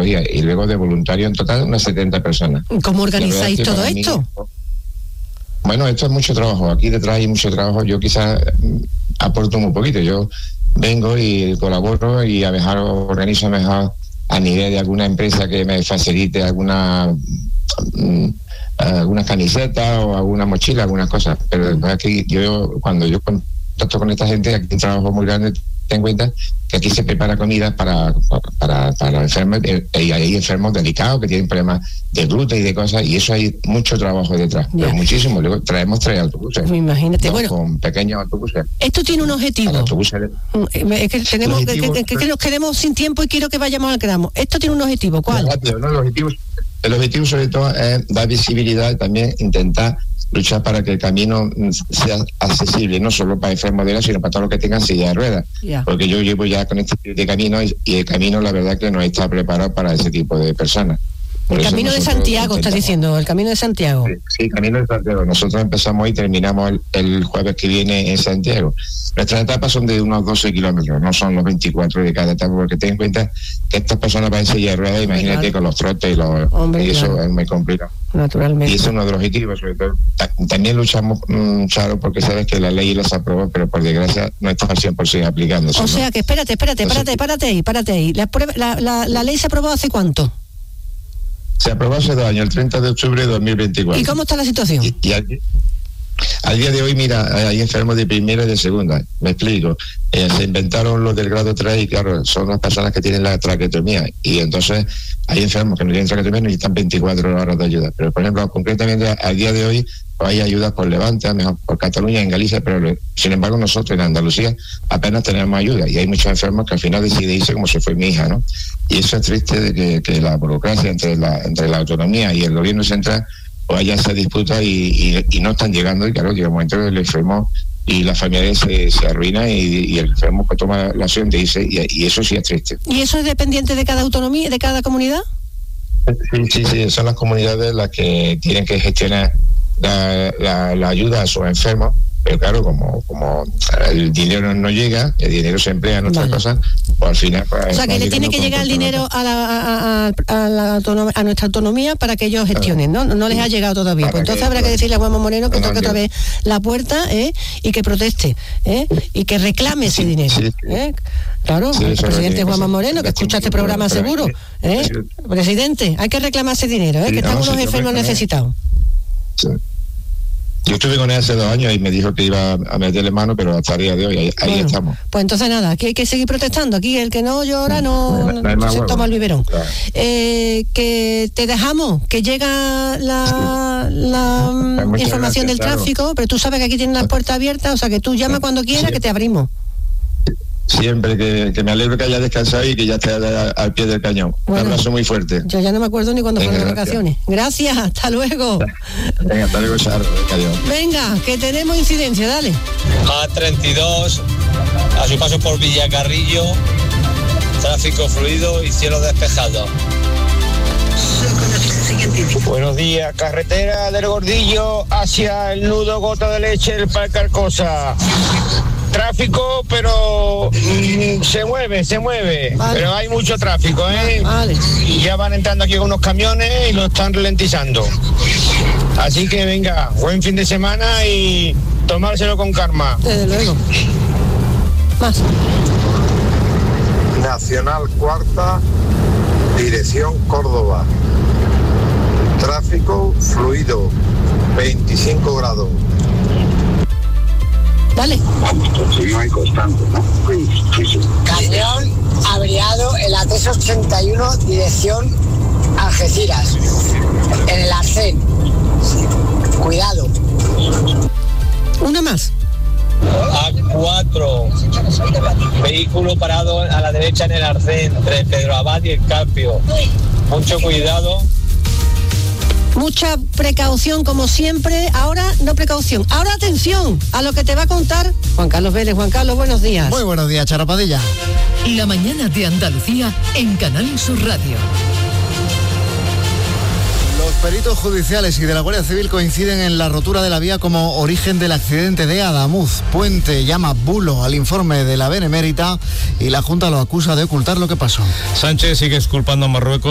días, y luego de voluntarios en total unas 70 personas. ¿Cómo organizáis todo esto? Bueno, esto es mucho trabajo, aquí detrás hay mucho trabajo, yo quizás aporto muy poquito, yo vengo y colaboro y a veces organizo mejor a nivel de alguna empresa que me facilite algunas camisetas o alguna mochila, algunas cosas, pero aquí cuando yo contacto con esta gente, aquí hay un trabajo muy grande. Ten en cuenta que aquí se prepara comida para enfermos, y hay enfermos delicados que tienen problemas de gluten y de cosas, y eso hay mucho trabajo detrás, pero muchísimo. Luego traemos 3 autobuses. Imagínate, bueno, con pequeños autobuses. Esto tiene un objetivo. Es que nos quedemos sin tiempo y quiero que vayamos al grano. Esto tiene un objetivo, ¿cuál? El objetivo sobre todo es dar visibilidad y también intentar luchar para que el camino sea accesible, no solo para enfermos de edad, sino para todos los que tengan silla de ruedas. Porque yo llevo ya con este tipo de camino y el camino, la verdad, que no está preparado para ese tipo de personas. El Camino de Santiago, estás diciendo, el Camino de Santiago. Sí, Camino de Santiago. Nosotros empezamos y terminamos el jueves que viene en Santiago. Nuestras etapas son de unos 12 kilómetros, no son los 24 de cada etapa, porque ten en cuenta que estas personas van en silla de ruedas, imagínate con los trotes y eso es muy complicado. Naturalmente. Y eso es uno de los objetivos, sobre todo. También luchamos, Charo, porque sabes que la ley las aprobó, pero por desgracia no está al 100% aplicándose. O sea que espérate ahí. La ley se aprobó ¿hace cuánto? Se aprobó hace 2 años, el 30 de octubre de 2024. ¿Y cómo está la situación? Y al día de hoy, mira, hay enfermos de primera y de segunda. Me explico. Se inventaron los del grado 3 y claro, son las personas que tienen la traqueotomía. Y entonces hay enfermos que no tienen traqueotomía y necesitan 24 horas de ayuda. Pero, por ejemplo, concretamente al día de hoy hay ayudas por Levante, a mejor por Cataluña, en Galicia, pero sin embargo nosotros en Andalucía apenas tenemos ayuda y hay muchos enfermos que al final deciden irse como se fue mi hija, ¿no? Y eso es triste de que la burocracia entre la autonomía y el gobierno central pues haya esa disputa y no están llegando, y claro, llega un momento que el enfermo y la familia se arruina y el enfermo pues toma la acción de irse, y eso sí es triste. ¿Y eso es dependiente de cada autonomía, de cada comunidad? Sí, son las comunidades las que tienen que gestionar la ayuda a sus enfermos, pero claro, como el dinero no llega, el dinero se emplea en otras cosas, pues al final... o sea, que le tiene que llegar el dinero a nuestra autonomía para que ellos gestionen, ¿no? No les ha llegado todavía. Pues entonces habrá que decirle a Juanma Moreno que toque otra vez la puerta, y que proteste, y que reclame ese dinero. Claro, el presidente Juanma Moreno, que escucha este programa seguro, presidente, hay que reclamar ese dinero, que están unos enfermos necesitados. Sí. Yo estuve con él hace 2 años y me dijo que iba a meterle mano, pero hasta el día de hoy ahí estamos. Pues entonces nada, aquí hay que seguir protestando. Aquí el que no llora no se toma el biberón. Claro. Que te dejamos, que llega la información del tráfico, pero tú sabes que aquí tienen las puertas abiertas, o sea que tú llama cuando quieras, que te abrimos. Siempre, que me alegro que haya descansado y que ya esté al pie del cañón. Bueno, un abrazo muy fuerte. Yo ya no me acuerdo ni cuándo fueron las vacaciones. Gracias, hasta luego. Venga, hasta luego, Charo. Venga, que tenemos incidencia, dale. A32, a su paso por Villacarrillo, tráfico fluido y cielo despejado. Buenos días, carretera del Gordillo hacia el nudo Gota de Leche del Parque Arcosa. Tráfico, pero se mueve, vale. Pero hay mucho tráfico, Vale. Y ya van entrando aquí unos camiones y lo están ralentizando. Así que venga, buen fin de semana y tomárselo con calma. Desde luego. Más. Nacional Cuarta, dirección Córdoba. Tráfico fluido, 25 grados. Dale. No hay constante, ¿no? Sí. Camión averiado en la 381 dirección Algeciras, en el Arcén. Cuidado. Una más. A4, vehículo parado a la derecha en el Arcén, entre Pedro Abad y el Carpio. Mucho cuidado. Mucha precaución, como siempre. Ahora, no precaución. Ahora, atención a lo que te va a contar Juan Carlos Vélez. Juan Carlos, buenos días. Muy buenos días, Charo Padilla. La mañana de Andalucía en Canal Sur Radio. Los peritos judiciales y de la Guardia Civil coinciden en la rotura de la vía como origen del accidente de Adamuz. Puente llama bulo al informe de la Benemérita y la Junta lo acusa de ocultar lo que pasó. Sánchez sigue exculpando a Marruecos